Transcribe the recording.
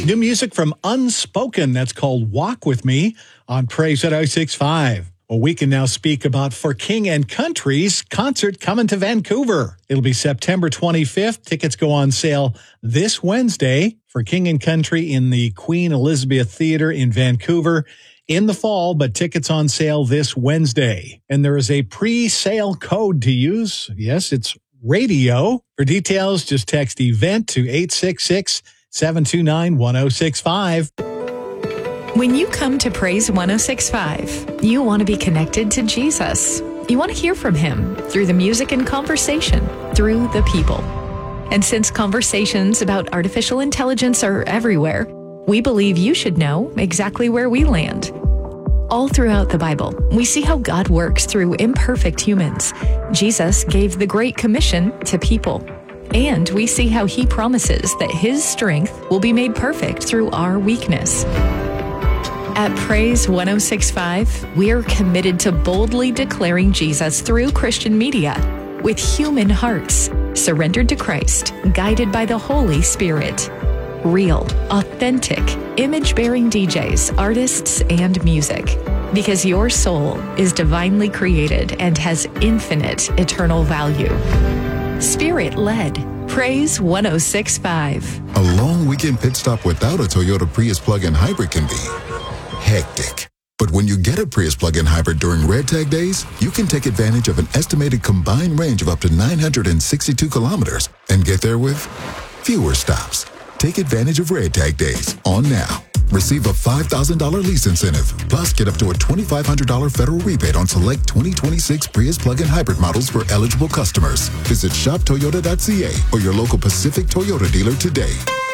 new music from Unspoken. That's called Walk With Me on Praise at 065. Well, we can now speak about For King and Country's concert coming to Vancouver. It'll be September 25th. Tickets go on sale this Wednesday for King and Country in the Queen Elizabeth Theatre in Vancouver in the fall, but tickets on sale this Wednesday. And there is a pre-sale code to use. Yes, it's radio. For details, just text EVENT to 866-729-1065. When you come to Praise 1065, you want to be connected to Jesus. You want to hear from him through the music and conversation, through the people. And since conversations about artificial intelligence are everywhere, we believe you should know exactly where we land. All throughout the Bible, we see how God works through imperfect humans. Jesus gave the Great Commission to people. And we see how he promises that his strength will be made perfect through our weakness. At Praise 1065, we are committed to boldly declaring Jesus through Christian media with human hearts, surrendered to Christ, guided by the Holy Spirit. Real, authentic, image-bearing DJs, artists, and music. Because your soul is divinely created and has infinite eternal value. Spirit-led. Praise 1065. A long weekend pit stop without a Toyota Prius plug-in hybrid can be hectic. But when you get a Prius plug-in hybrid during Red Tag days, you can take advantage of an estimated combined range of up to 962 kilometers and get there with fewer stops. Take advantage of Red Tag days on now. Receive a $5,000 lease incentive, plus get up to a $2,500 federal rebate on select 2026 Prius plug-in hybrid models for eligible customers. Visit shoptoyota.ca or your local Pacific Toyota dealer today.